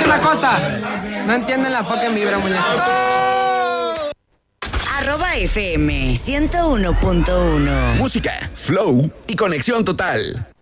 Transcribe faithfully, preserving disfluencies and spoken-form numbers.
una cosa. No entienden la poca vibra, muñeco. Arroba F M ciento uno punto uno. Música, flow y conexión total.